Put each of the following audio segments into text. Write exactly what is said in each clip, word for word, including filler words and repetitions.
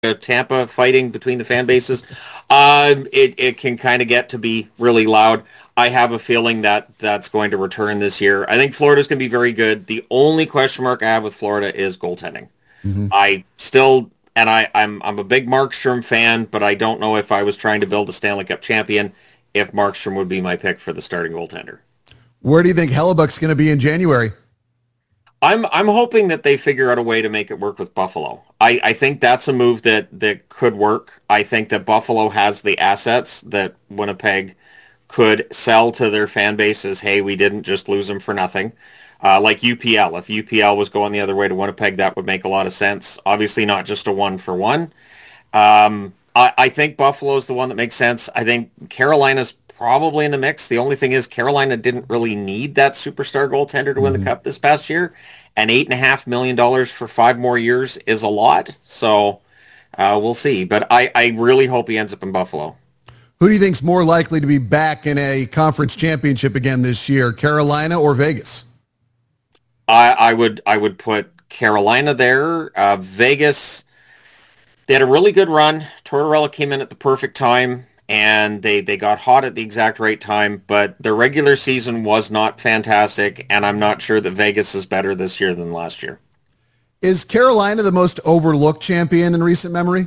Tampa fighting between the fan bases, um, it, it can kind of get to be really loud. I have a feeling that that's going to return this year. I think Florida's going to be very good. The only question mark I have with Florida is goaltending. Mm-hmm. I still, and I, I'm I'm a big Markstrom fan, but I don't know if I was trying to build a Stanley Cup champion, if Markstrom would be my pick for the starting goaltender. Where do you think Hellebuck's going to be in January? I'm I'm hoping that they figure out a way to make it work with Buffalo. I, I think that's a move that, that could work. I think that Buffalo has the assets that Winnipeg could sell to their fan bases. Hey, we didn't just lose them for nothing. Uh, like U P L. If U P L was going the other way to Winnipeg, that would make a lot of sense. Obviously not just a one for one. Um, I, I think Buffalo's the one that makes sense. I think Carolina's probably in the mix. The only thing is Carolina didn't really need that superstar goaltender to win Mm-hmm. the cup this past year. And eight and a half million dollars for five more years is a lot. So uh, we'll see. But I, I really hope he ends up in Buffalo. Who do you think's more likely to be back in a conference championship again this year, Carolina or Vegas? I, I would I would put Carolina there. Uh, Vegas, they had a really good run. Tortorella came in at the perfect time, and they, they got hot at the exact right time, but their regular season was not fantastic, and I'm not sure that Vegas is better this year than last year. Is Carolina the most overlooked champion in recent memory?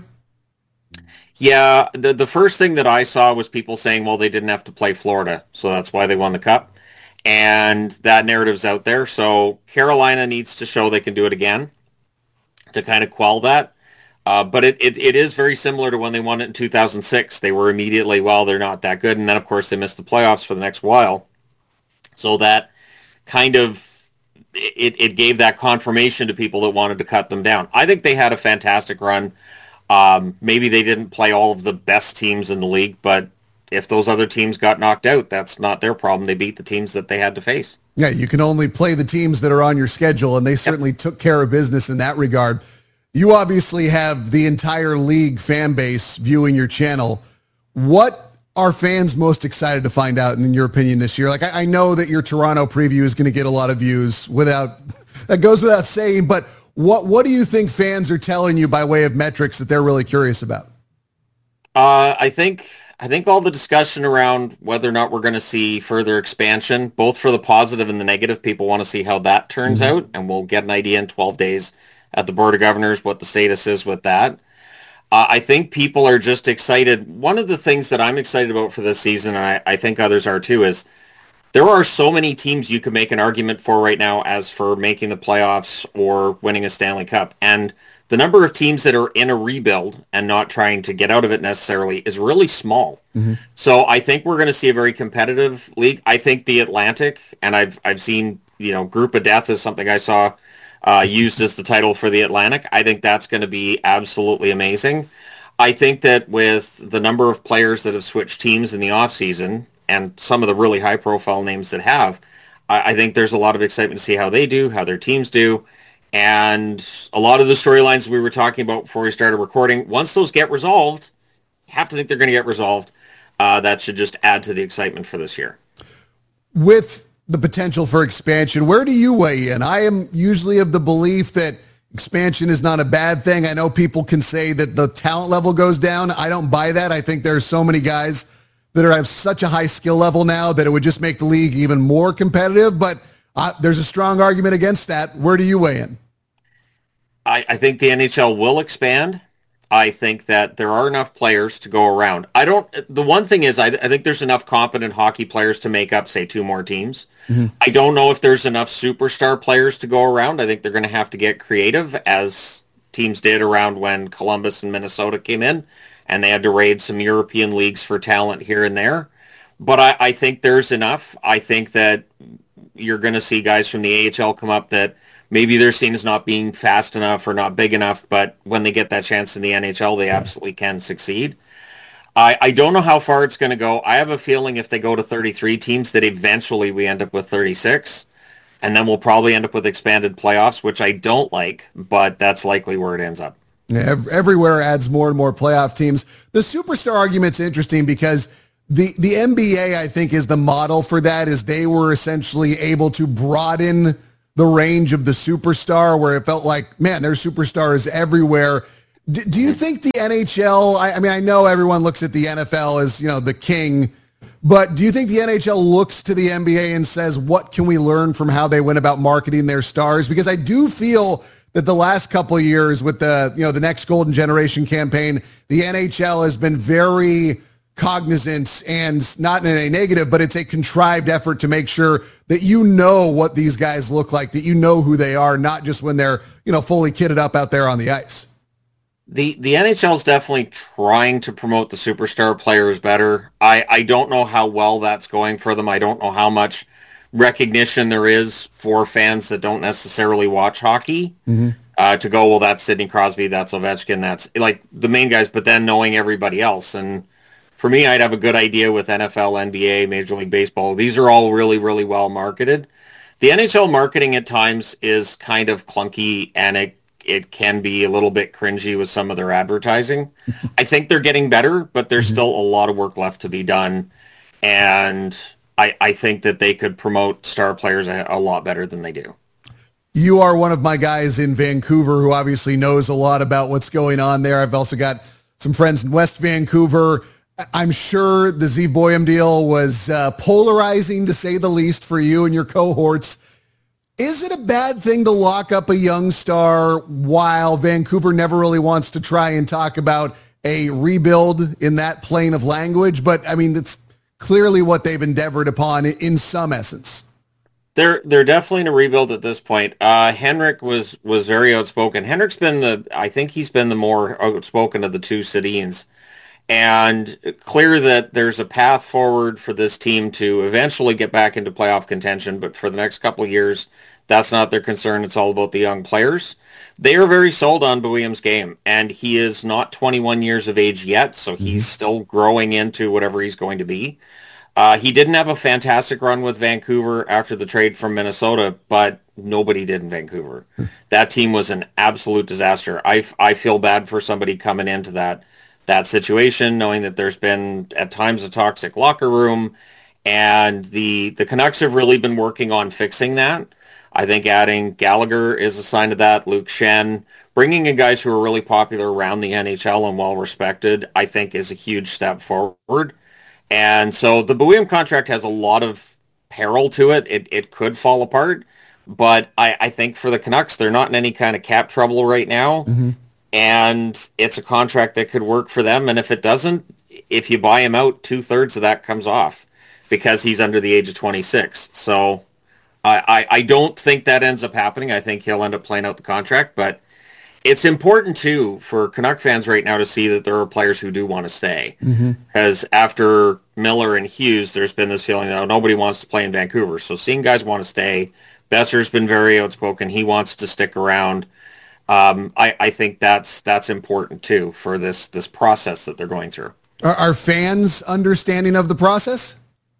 Yeah, the the first thing that I saw was people saying, well, they didn't have to play Florida, so that's why they won the cup. And that narrative's out there. So Carolina needs to show they can do it again to kind of quell that. Uh, but it, it, it is very similar to when they won it in two thousand six. They were immediately, well, they're not that good. And then, of course, they missed the playoffs for the next while. So that kind of, it, it gave that confirmation to people that wanted to cut them down. I think they had a fantastic run. Um, maybe they didn't play all of the best teams in the league, but if those other teams got knocked out, that's not their problem. They beat the teams that they had to face. Yeah, you can only play the teams that are on your schedule, and they certainly yep. took care of business in that regard. You obviously have the entire league fan base viewing your channel. What are fans most excited to find out, in your opinion, this year? Like, I, I know that your Toronto preview is going to get a lot of views. Without that goes without saying, but what what do you think fans are telling you by way of metrics that they're really curious about? Uh, I think I think all the discussion around whether or not we're going to see further expansion, both for the positive and the negative, people want to see how that turns mm-hmm. out, and we'll get an idea in twelve days at the Board of Governors what the status is with that. Uh, I think people are just excited. One of the things that I'm excited about for this season, and I, I think others are too, is there are so many teams you could make an argument for right now as for making the playoffs or winning a Stanley Cup. And the number of teams that are in a rebuild and not trying to get out of it necessarily is really small. Mm-hmm. So I think we're going to see a very competitive league. I think the Atlantic, and I've I've seen, you know, Group of Death is something I saw uh, used as the title for the Atlantic. I think that's going to be absolutely amazing. I think that with the number of players that have switched teams in the offseason and some of the really high-profile names that have, I, I think there's a lot of excitement to see how they do, how their teams do. And a lot of the storylines we were talking about before we started recording, once those get resolved, you have to think they're going to get resolved. Uh, that should just add to the excitement for this year. With the potential for expansion, where do you weigh in? I am usually of the belief that expansion is not a bad thing. I know people can say that the talent level goes down. I don't buy that. I think there are so many guys that are, have such a high skill level now that it would just make the league even more competitive. But uh, there's a strong argument against that. Where do you weigh in? I, I think the N H L will expand. I think that there are enough players to go around. I don't. The one thing is, I, I think there's enough competent hockey players to make up, say, two more teams. Mm-hmm. I don't know if there's enough superstar players to go around. I think they're going to have to get creative, as teams did around when Columbus and Minnesota came in, and they had to raid some European leagues for talent here and there. But I, I think there's enough. I think that you're going to see guys from the A H L come up that maybe they're seen as not being fast enough or not big enough, but when they get that chance in the N H L, they absolutely can succeed. I, I don't know how far it's going to go. I have a feeling if they go to thirty-three teams that eventually we end up with thirty-six, and then we'll probably end up with expanded playoffs, which I don't like, but that's likely where it ends up. Yeah, everywhere adds more and more playoff teams. The superstar argument's interesting because the, the N B A, I think, is the model for that, is they were essentially able to broaden the range of the superstar, where it felt like, man, there's superstars everywhere. Do, do you think the N H L, I, I mean, I know everyone looks at the N F L as, you know, the king, but do you think the N H L looks to the N B A and says, what can we learn from how they went about marketing their stars? Because I do feel that the last couple of years with the, you know, the Next Golden Generation campaign, the N H L has been very cognizant, and not in a negative, but it's a contrived effort to make sure that you know what these guys look like, that you know who they are, not just when they're, you know, fully kitted up out there on the ice. The the N H L is definitely trying to promote the superstar players better. I, I don't know how well that's going for them. I don't know how much recognition there is for fans that don't necessarily watch hockey. Mm-hmm. Uh, to go, well, that's Sidney Crosby, that's Ovechkin, that's like the main guys, but then knowing everybody else. And for me, I'd have a good idea with N F L, N B A, Major League Baseball. These are all really, really well marketed. The N H L marketing at times is kind of clunky, and it it can be a little bit cringy with some of their advertising. I think they're getting better, but there's mm-hmm. still a lot of work left to be done. And I, I think that they could promote star players a, a lot better than they do. You are one of my guys in Vancouver who obviously knows a lot about what's going on there. I've also got some friends in West Vancouver. I'm sure the Zeev Boyum deal was uh, polarizing, to say the least, for you and your cohorts. Is it a bad thing to lock up a young star while Vancouver never really wants to try and talk about a rebuild in that plane of language? But, I mean, that's clearly what they've endeavored upon in some essence. They're they're definitely in a rebuild at this point. Uh, Henrik was was very outspoken. Henrik's been the, I think he's been the more outspoken of the two Sedins. And clear that there's a path forward for this team to eventually get back into playoff contention, but for the next couple of years, that's not their concern. It's all about the young players. They are very sold on Bouyum's game, and he is not twenty-one years of age yet, so he's still growing into whatever he's going to be. Uh, he didn't have a fantastic run with Vancouver after the trade from Minnesota, but nobody did in Vancouver. That team was an absolute disaster. I, I feel bad for somebody coming into that that situation, knowing that there's been at times a toxic locker room, and the the Canucks have really been working on fixing that. I think adding Gallagher is a sign of that. Luke Schenn, bringing in guys who are really popular around the N H L and well respected, I think is a huge step forward. And so the Bouyum contract has a lot of peril to it. It it could fall apart, but I, I think for the Canucks, they're not in any kind of cap trouble right now. Mm-hmm. And it's a contract that could work for them. And if it doesn't, if you buy him out, two-thirds of that comes off because he's under the age of twenty-six. So I, I, I don't think that ends up happening. I think he'll end up playing out the contract. But it's important, too, for Canuck fans right now to see that there are players who do want to stay. Because mm-hmm. after Miller and Hughes, there's been this feeling that oh, nobody wants to play in Vancouver. So seeing guys want to stay. Besser's been very outspoken. He wants to stick around. Um, I, I think that's that's important too for this this process that they're going through. Are, are fans understanding of the process?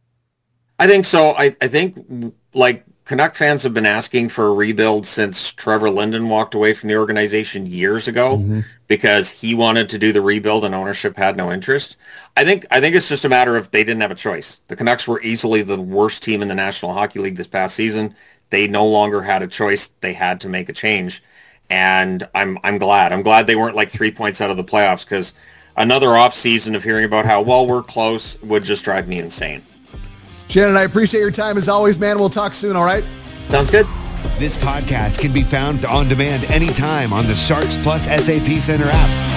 I think so. I, I think like Canuck fans have been asking for a rebuild since Trevor Linden walked away from the organization years ago mm-hmm. because he wanted to do the rebuild and ownership had no interest. I think I think it's just a matter of they didn't have a choice. The Canucks were easily the worst team in the National Hockey League this past season. They no longer had a choice. They had to make a change. And I'm I'm glad. I'm glad they weren't like three points out of the playoffs, because another off season of hearing about how well we're close would just drive me insane. Shannon, I appreciate your time as always, man. We'll talk soon, all right? Sounds good. This podcast can be found on demand anytime on the Sharks Plus S A P Center app.